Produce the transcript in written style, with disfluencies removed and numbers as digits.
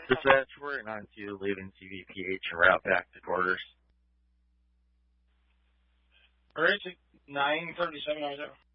Dispatch, we're on to leaving CVPH and route back to quarters. Alright, 9:37 hours out.